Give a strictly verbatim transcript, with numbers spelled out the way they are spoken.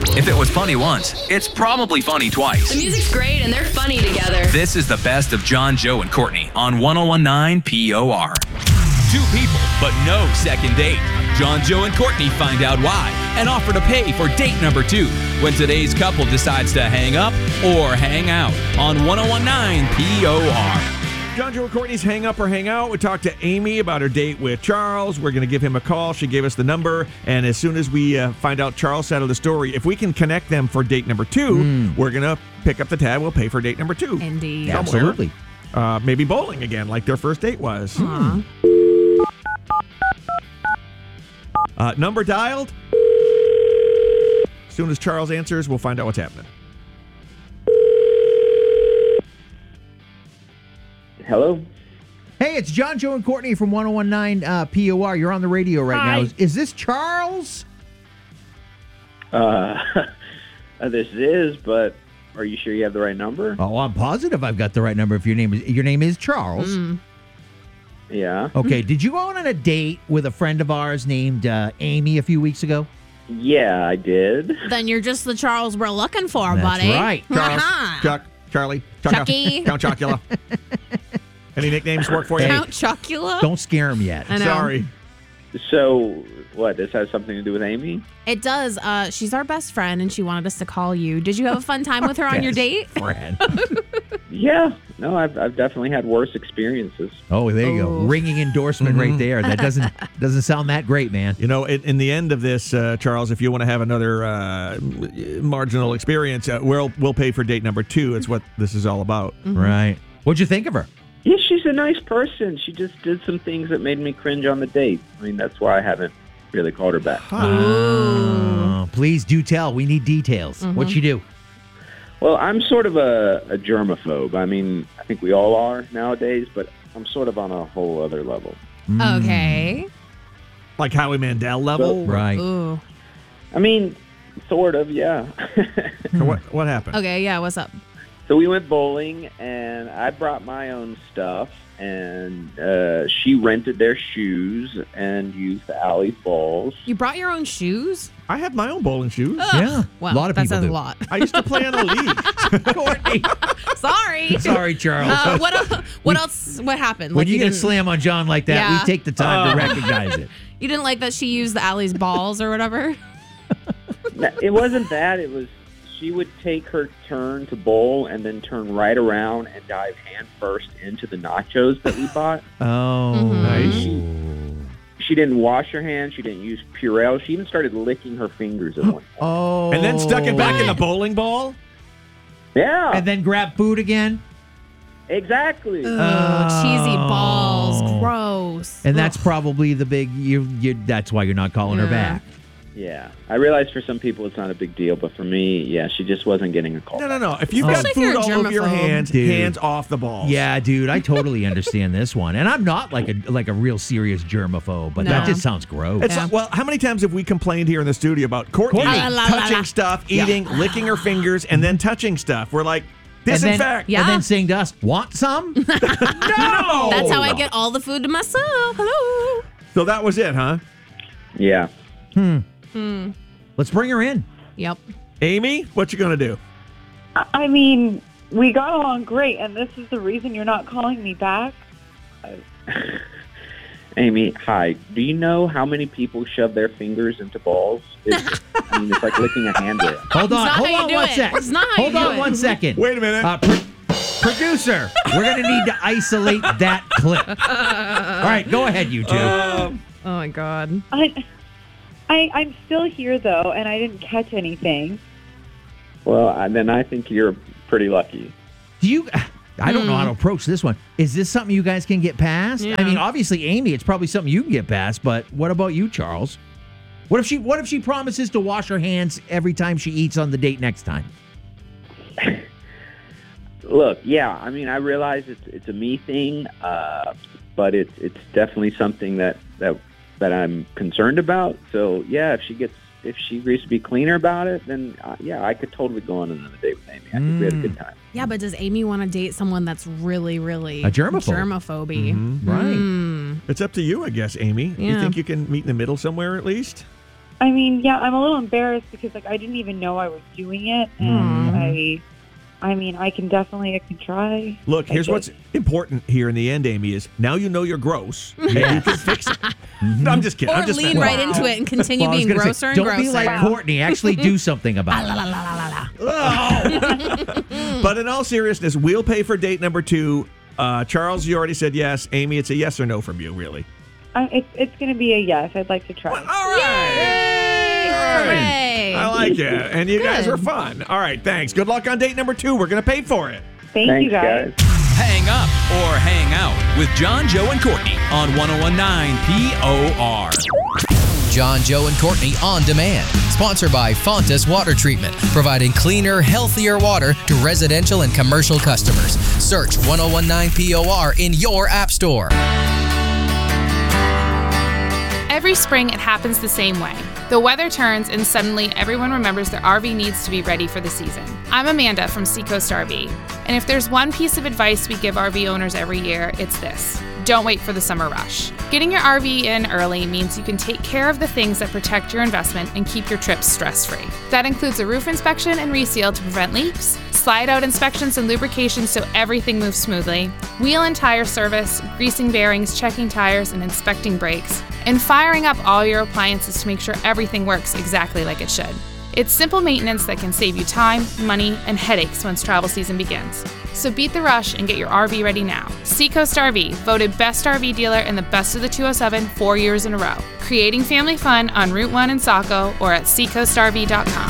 If it was funny once, it's probably funny twice. The music's great and they're funny together. This is the best of John, Joe, and Courtney on one oh one nine P O R. Two people, but no second date. John, Joe, and Courtney find out why and offer to pay for date number two when today's couple decides to hang up or hang out on one oh one nine P O R. John, Joe, and Courtney's Hang Up or Hang Out. We talked to Amy about her date with Charles. We're going to give him a call. She gave us the number. And as soon as we uh, find out Charles' side of the story, if we can connect them for date number two, mm. we're going to pick up the tab. We'll pay for date number two. Indeed. Somewhere. Absolutely. Uh, maybe bowling again, like their first date was. Aww. Uh, number dialed. As soon as Charles answers, we'll find out what's happening. Hello? Hey, it's John, Joe, and Courtney from one oh one nine uh, P O R. You're on the radio right Hi. now. Is, is this Charles? Uh, this is, but are you sure you have the right number? Oh, I'm positive I've got the right number. If your name is your name is Charles. Mm. Yeah. Okay. Did you go on a date with a friend of ours named uh, Amy a few weeks ago? Yeah, I did. Then you're just the Charles we're looking for, That's buddy. right. Charles, Uh-huh. Chuck, Charlie, Chuck, Chucky. Count Chocula. Any nicknames work for you? Count Chocula? Don't scare him yet. I know. Sorry. So, what, this has something to do with Amy? It does. Uh, she's our best friend, and she wanted us to call you. Did you have a fun time with her on your date? Friend. Yeah. No, I've, I've definitely had worse experiences. Oh, there you go. Oh. Ringing endorsement right there. That doesn't doesn't sound that great, man. You know, in, in the end of this, uh, Charles, if you want to have another uh, marginal experience, uh, we'll we'll pay for date number two. It's what this is all about. Mm-hmm. Right. What'd you think of her? Yeah, she's a nice person. She just did some things that made me cringe on the date. I mean, that's why I haven't really called her back. Uh, please do tell. We need details. Mm-hmm. What'd she do? Well, I'm sort of a, a germaphobe. I mean, I think we all are nowadays, but I'm sort of on a whole other level. Okay. Like Howie Mandel level? Right. Ooh. I mean, sort of, yeah. So what, what happened? Okay, yeah, what's up? So we went bowling, and I brought my own stuff, and uh, she rented their shoes and used the alley balls. You brought your own shoes? I have my own bowling shoes. Ugh. Yeah. Well, a lot of that people says do. a lot. I used to play on a league. Courtney. Sorry. Sorry, Charles. Uh, what else, what else? What happened? when Like, you get a didn't- slam on John like that, Yeah. we take the time Oh. to recognize it. You didn't like that she used the alley's balls or whatever? No, it wasn't that. It was she would take her turn to bowl and then turn right around and dive hand first into the nachos that we bought. Oh, Mhm. Nice. She didn't wash her hands. She didn't use Purell. She even started licking her fingers at one point. Oh. And then stuck it back in the What? bowling ball? Yeah, And then grab food again. exactly. Ugh, cheesy Oh. balls. Gross. And that's Ugh. probably the big. You. You. That's why you're not calling her Yeah. back. Yeah, I realize for some people it's not a big deal, but for me, yeah, she just wasn't getting a call. No, no, no. If you've Especially got if you're food a all over your germaphobe. hands, Dude. hands off the balls. Yeah, dude, I totally understand this one, and I'm not like a like a real serious germaphobe, but that No. just sounds gross. It's Yeah. like, well, how many times have we complained here in the studio about Courtney, Courtney. La, la, la, touching la. stuff, eating, licking her fingers, and then touching stuff? We're like, and then, disinfect. Yeah. and then saying to us, "Want some?" No! That's how I get all the food to myself. Hello. So that was it, huh? Yeah. Let's bring her in. Yep. Amy, what you gonna do? I mean, we got along great, and this is the reason you're not calling me back? Amy, hi. Do you know how many people shove their fingers into balls? It's, I mean, it's like licking a handrail. Hold on, not hold how you on do one it. sec. It's not how hold you do on it. one second. Wait a minute. Uh, pro- producer, we're gonna need to isolate that clip. All right, go ahead, you two. Um, Oh my God. I, I, I'm still here, though, and I didn't catch anything. Well, I- then I think you're pretty lucky. Do you? I don't know Hmm. how to approach this one. Is this something you guys can get past? Yeah. I mean, obviously, Amy, it's probably something you can get past. But what about you, Charles? What if she? What if she promises to wash her hands every time she eats on the date next time? Look, yeah, I mean, I realize it's it's a me thing, uh, but it's it's definitely something that, that that I'm concerned about. So yeah, if she gets if she agrees to be cleaner about it, then uh, yeah, I could totally go on another date with Amy. I think we had a good time. Yeah, but does Amy want to date someone that's really, really A germaphobe. germaphobe? Mhm. Right. Hmm. It's up to you, I guess, Amy. You Yeah. think you can meet in the middle somewhere at least? I mean, yeah, I'm a little embarrassed because like I didn't even know I was doing it, and I, I mean, I can definitely, I can try. Look, I here's just- what's important here in the end, Amy, is now you know you're gross, and you can fix it. No, I'm just kidding. Or I'm just lean messing right with into it and continue Well, I was being gonna grosser say, and don't grosser. be like Courtney. Actually do something about it. you. But in all seriousness, we'll pay for date number two. Uh, Charles, you already said yes. Amy, it's a yes or no from you, really. I, it's it's going to be a yes. I'd like to try. All right. All right. Hooray. I like it. And you guys Good. were fun. All right, thanks. Good luck on date number two. We're going to pay for it. Thank Thanks, you guys. Hang up or hang out with John, Joe, and Courtney on one oh one nine P O R. John, Joe, and Courtney On Demand. Sponsored by Fontas Water Treatment, providing cleaner, healthier water to residential and commercial customers. Search one oh one nine P O R in your app store. Every spring, it happens the same way. The weather turns and suddenly everyone remembers their R V needs to be ready for the season. I'm Amanda from Seacoast R V, and if there's one piece of advice we give R V owners every year, it's this. Don't wait for the summer rush. Getting your R V in early means you can take care of the things that protect your investment and keep your trips stress-free. That includes a roof inspection and reseal to prevent leaks, slide-out inspections and lubrication so everything moves smoothly, wheel and tire service, greasing bearings, checking tires, and inspecting brakes, and firing up all your appliances to make sure everything works exactly like it should. It's simple maintenance that can save you time, money, and headaches once travel season begins. So beat the rush and get your R V ready now. Seacoast R V, voted Best R V Dealer and the Best of the two oh seven four years in a row. Creating family fun on Route one in Saco or at seacoast R V dot com.